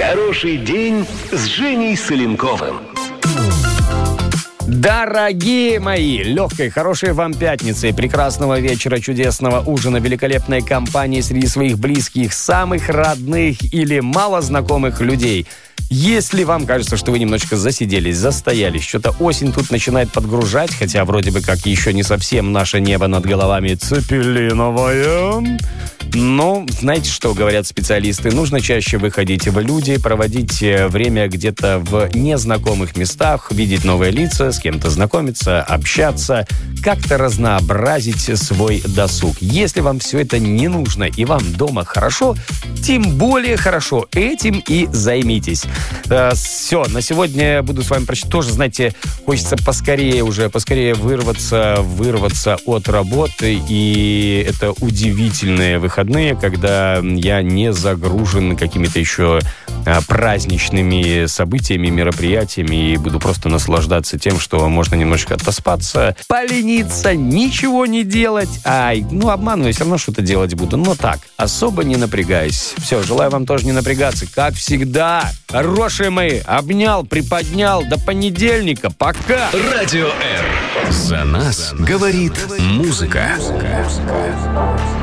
Хороший день с Женей Соленковым. Дорогие мои, легкой, хорошей вам пятницы, прекрасного вечера, чудесного ужина, великолепной компании среди своих близких, самых родных или малознакомых людей. Если вам кажется, что вы немножечко засиделись, застоялись, что-то осень тут начинает подгружать, хотя вроде бы как еще не совсем наше небо над головами цепелиновое. Но знаете, что говорят специалисты? Нужно чаще выходить в люди, проводить время где-то в незнакомых местах, видеть новые лица, с кем-то знакомиться, общаться, как-то разнообразить свой досуг. Если вам все это не нужно и вам дома хорошо, тем более хорошо этим и займитесь. Все, на сегодня я буду с вами прощаться. Тоже, знаете, хочется поскорее вырваться от работы. И это удивительные выходные, когда я не загружен какими-то еще праздничными событиями, мероприятиями, и буду просто наслаждаться тем, что можно немножечко отоспаться, полениться, ничего не делать. Обманываю, все равно что-то делать буду. Но так, особо не напрягаясь. Все, желаю вам тоже не напрягаться. Как всегда, хорошие мои, обнял, приподнял. До понедельника. Пока. Радио Р. За нас говорит музыка.